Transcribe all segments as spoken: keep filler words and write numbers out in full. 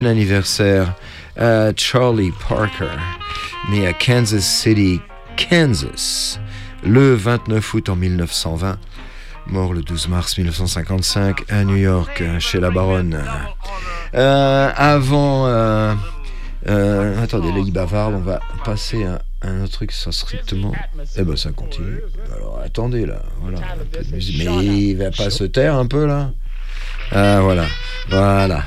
Anniversaire à Charlie Parker, né à Kansas City, Kansas, le vingt-neuf août en mille neuf cent vingt, mort le douze mars mille neuf cent cinquante-cinq à New York, chez la baronne. Euh, avant... Euh, euh, attendez, là, il bavarde, on va passer à un autre truc, ça strictement... Eh ben, ça continue. Alors, attendez, là, voilà, un peu de musique. Mais il va pas se taire un peu, là ? Ah, voilà, voilà.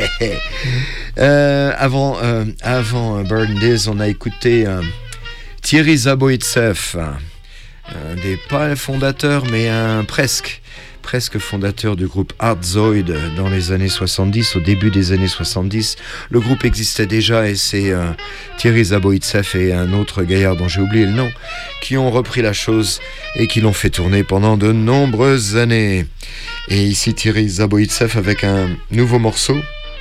euh, avant, euh, avant Burn This, on a écouté euh, Thierry Zaboïtsev, un des pas fondateurs, mais un presque, presque fondateur du groupe Hardzoid dans les années soixante-dix, au début des années soixante-dix. Le groupe existait déjà et c'est euh, Thierry Zaboïtsev et un autre gaillard dont j'ai oublié le nom qui ont repris la chose et qui l'ont fait tourner pendant de nombreuses années. Et ici Thierry Zaboïtsev avec un nouveau morceau,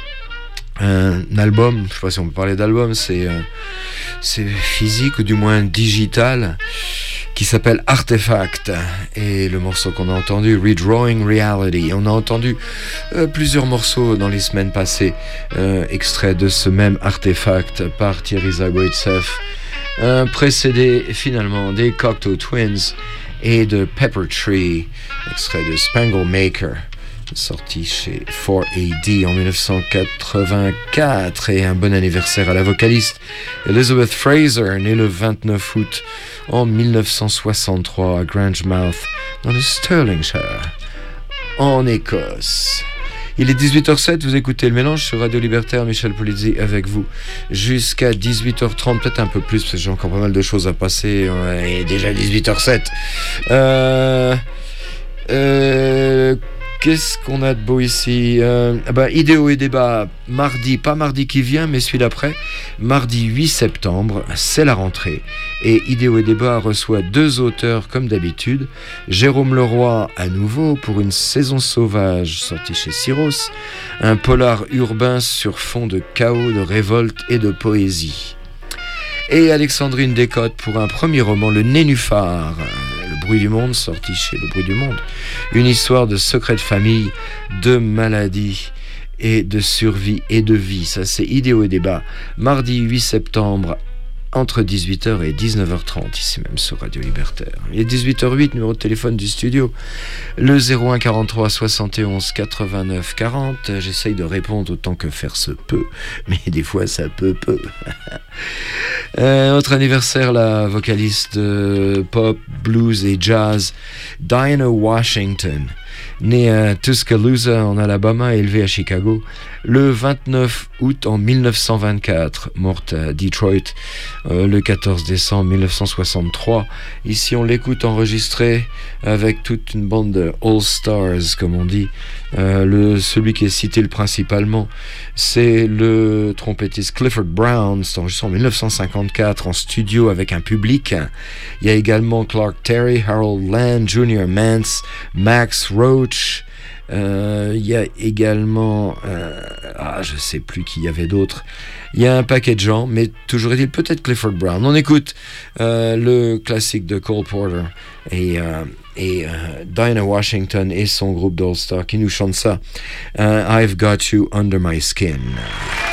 un album, je ne sais pas si on peut parler d'album, c'est, euh, c'est physique ou du moins digital, qui s'appelle Artefact. Et le morceau qu'on a entendu, Redrawing Reality. On a entendu euh, plusieurs morceaux dans les semaines passées, euh, extraits de ce même Artefact par Thierry Zaboïtsev, euh, précédé finalement des Cocteau Twins et de Pepper Tree, extrait de Spangle Maker, sorti chez four A D en dix-neuf cent quatre-vingt-quatre. Et un bon anniversaire à la vocaliste Elizabeth Fraser, née le vingt-neuf août en dix-neuf cent soixante-trois à Grangemouth, dans le Stirlingshire, en Écosse. Il est dix-huit heures zéro sept, vous écoutez Le Mélange sur Radio Libertaire, Michel Polizzi avec vous jusqu'à dix-huit heures trente, peut-être un peu plus parce que j'ai encore pas mal de choses à passer, et déjà dix-huit heures zéro sept. Euh, euh, qu'est-ce qu'on a de beau ici? euh, bah, Idéo et débat, mardi, pas mardi qui vient, mais celui d'après, mardi huit septembre, c'est la rentrée. Et Idéo et débat reçoit deux auteurs comme d'habitude. Jérôme Leroy, à nouveau, pour Une saison sauvage, sorti chez Syros, un polar urbain sur fond de chaos, de révolte et de poésie. Et Alexandrine Descotes pour un premier roman, Le Nénuphar, Le bruit du monde, sorti chez Le bruit du monde. Une histoire de secret de famille, de maladie et de survie et de vie. Ça, c'est Idéo et débat, mardi huit septembre, entre dix-huit heures et dix-neuf heures trente, ici même sur Radio Libertaire. Il est dix-huit heures huit, numéro de téléphone du studio, le zéro un quarante-trois soixante et onze quatre-vingt-neuf quarante. J'essaye de répondre autant que faire se peut, mais des fois ça peut peu. euh, autre anniversaire, la vocaliste euh, pop, blues et jazz, Dinah Washington, née à Tuscaloosa en Alabama, élevée à Chicago, le vingt-neuf août en dix-neuf cent vingt-quatre, morte à Detroit euh, le quatorze décembre dix-neuf cent soixante-trois. Ici, on l'écoute enregistré avec toute une bande de All-Stars, comme on dit. Euh, le, celui qui est cité le principalement, c'est le trompettiste Clifford Brown. C'est enregistré en dix-neuf cent cinquante-quatre en studio avec un public. Il y a également Clark Terry, Harold Land, Junior Mance, Max Roach. Euh, il y a également euh, ah, je sais plus qui y avait d'autres. Il y a un paquet de gens, mais toujours est-il peut-être Clifford Brown. On écoute euh, le classique de Cole Porter et, euh, et euh, Dinah Washington et son groupe d'All Star qui nous chantent ça. uh, I've Got You Under My Skin.